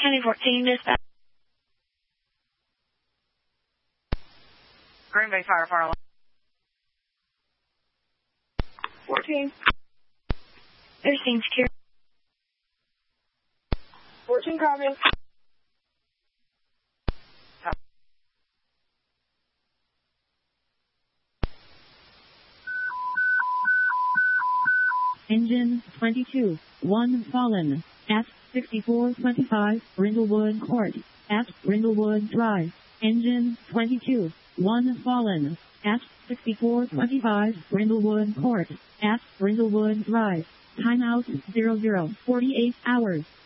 County 14 dispatch. Green Bay Fire Alarm. 14. Everything secure. 14 copy. Engine 22, 1 fallen, at 6425 Brindlewood Court, at Brindlewood Drive. Engine 22, 1 fallen, at 6425 Brindlewood Court, at Brindlewood Drive. Timeout 00, 48 hours.